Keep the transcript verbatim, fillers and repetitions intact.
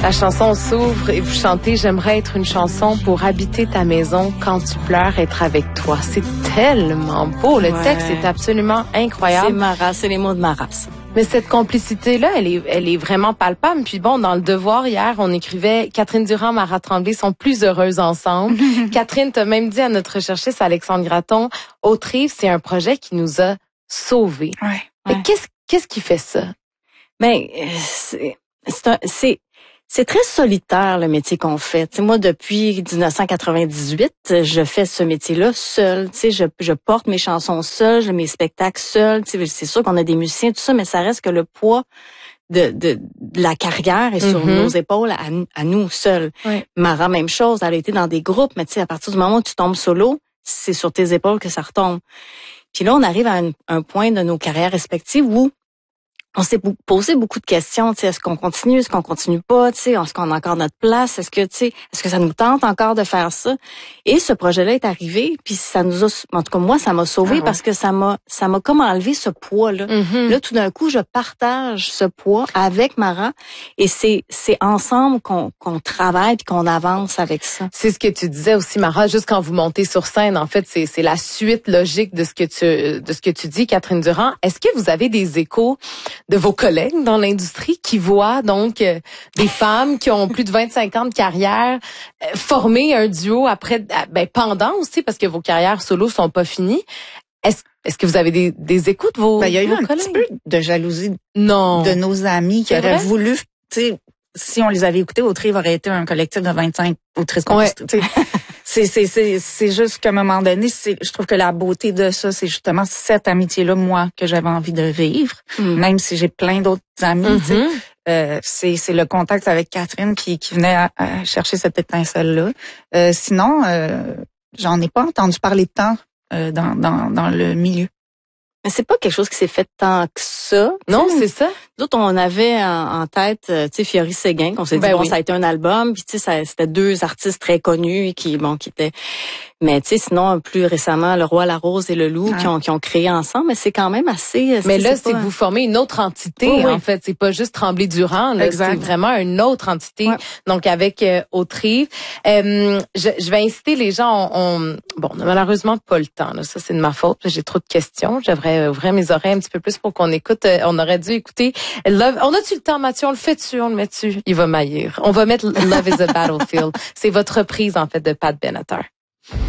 La chanson s'ouvre et vous chantez « J'aimerais être une chanson pour habiter ta maison quand tu pleures, être avec toi ». C'est tellement beau. Le ouais. texte est absolument incroyable. C'est Mara, c'est les mots de Mara. Mais cette complicité-là, elle est, elle est vraiment palpable. Puis bon, dans Le Devoir, hier, on écrivait « Catherine Durand, Mara Tremblay sont plus heureuses ensemble ». Catherine t'a même dit à notre recherchiste Alexandre Gratton, « Autrive, c'est un projet qui nous a sauvés ouais, ». Ouais. Mais qu'est-ce, qu'est-ce qui fait ça? Ben, c'est, c'est, un, c'est, c'est très solitaire le métier qu'on fait. T'sais, moi, depuis dix-neuf cent quatre-vingt-dix-huit, je fais ce métier-là seul. Tu sais, je, je porte mes chansons seul, je mes spectacles seul. Tu sais, c'est sûr qu'on a des musiciens, tout ça, mais ça reste que le poids de, de, de la carrière est sur mm-hmm. nos épaules à, à nous seuls. Oui. Mara, même chose, elle a été dans des groupes, mais tu sais, à partir du moment où tu tombes solo, c'est sur tes épaules que ça retombe. Puis là, on arrive à un, un point de nos carrières respectives où on s'est posé beaucoup de questions, tu sais, est-ce qu'on continue, est-ce qu'on continue pas, tu sais, est-ce qu'on a encore notre place, est-ce que, tu sais, est-ce que ça nous tente encore de faire ça? Et ce projet-là est arrivé, puis ça nous a, en tout cas moi, ça m'a sauvé ah ouais. parce que ça m'a, ça m'a comme enlevé ce poids-là. Mm-hmm. Là, tout d'un coup, je partage ce poids avec Mara, et c'est, c'est ensemble qu'on, qu'on travaille puis qu'on avance avec ça. C'est ce que tu disais aussi, Mara, juste quand vous montez sur scène, en fait, c'est, c'est la suite logique de ce que tu, de ce que tu dis, Catherine Durand. Est-ce que vous avez des échos de vos collègues dans l'industrie qui voient donc euh, des femmes qui ont plus de vingt-cinq ans de carrière euh, former un duo après, ben pendant aussi parce que vos carrières solo sont pas finies. Est-ce, est-ce que vous avez des, des échos de vos, ben, il y a eu vos un collègues? petit peu de jalousie non. de nos amis qui c'est auraient vrai? voulu, tu sais, si on les avait écoutés, Autrive aurait été un collectif de vingt-cinq autrices compositeurs. Ouais. C'est, c'est, c'est, c'est juste qu'à un moment donné, c'est, je trouve que la beauté de ça, c'est justement cette amitié-là, moi, que j'avais envie de vivre, mm. même si j'ai plein d'autres amis, mm-hmm. tu sais. Euh, c'est, c'est le contact avec Catherine qui, qui venait à, à chercher cette étincelle-là. Euh, sinon, euh, j'en ai pas entendu parler tant euh, dans, dans, dans le milieu. Mais c'est pas quelque chose qui s'est fait tant que ça. Non, c'est ça. D'autres, on avait en, en tête, tu sais, Fiori Séguin, qu'on s'est ben dit, bon, oui. ça a été un album, puis tu sais, c'était deux artistes très connus qui, bon, qui étaient... Mais tu sais, sinon, plus récemment, Le Roi, la Rose et Le Loup, ouais. qui ont qui ont créé ensemble, mais c'est quand même assez... Mais là, c'est, c'est pas... que vous formez une autre entité, oui, oui. en fait. C'est pas juste Tremblay-Durand, là, c'est vraiment une autre entité, ouais. donc avec euh, Autrive. Euh, je, je vais inciter les gens, on, on, bon, on a malheureusement pas le temps, là, ça c'est de ma faute, j'ai trop de questions, je devrais ouvrir mes oreilles un petit peu plus pour qu'on écoute, euh, on aurait dû écouter Love. On a-tu le temps, Mathieu? On le fait dessus, on le met dessus? Il va maillir. On va mettre Love is a Battlefield. C'est votre reprise, en fait, de Pat Benatar.